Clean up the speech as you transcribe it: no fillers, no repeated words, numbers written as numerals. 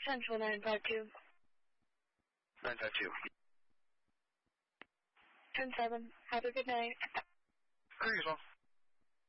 Central 952. 952. 10-7. Have a good night. Thanks, well.